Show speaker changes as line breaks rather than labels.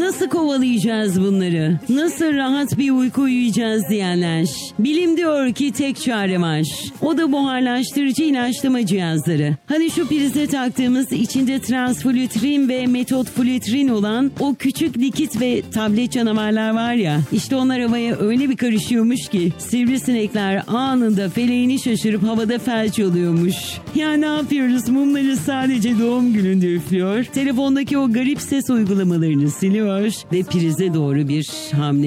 Nasıl kovalayacağız bunları? Nasıl rahat bir uyku uyuyacağız diyenler. Bilim diyor ki tek çare var. O da buharlaştırıcı ilaçlama cihazları. Hani şu prize taktığımız içinde transflütrin ve metotflütrin olan o küçük likit ve tablet canavarlar var ya. İşte onlar havaya öyle bir karışıyormuş ki sivrisinekler anında feleğini şaşırıp havada felç oluyormuş. Ya ne yapıyoruz? Mumları sadece doğum gününde üflüyor. Telefondaki o garip ses uygulamalarını siliyor ve prize doğru bir hamle